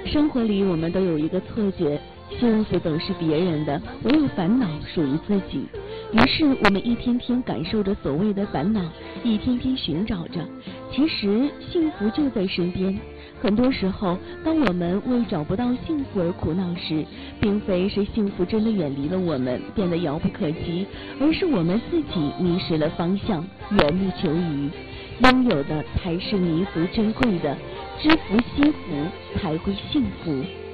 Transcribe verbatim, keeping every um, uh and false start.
生活里我们都有一个错觉，幸福总是别人的，唯有烦恼属于自己。于是我们一天天感受着所谓的烦恼，一天天寻找着，其实幸福就在身边。很多时候，当我们为找不到幸福而苦恼时，并非是幸福真的远离了我们，变得遥不可及，而是我们自己迷失了方向，缘木求鱼。拥有的才是弥足珍贵的，知福惜福才会幸福。